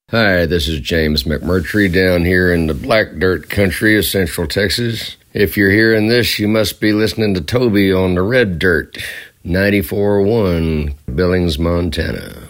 Hi, this is James McMurtry down here in the black dirt country of Central Texas. If you're hearing this, you must be listening to Toby on the red dirt, 94.1, Billings, Montana.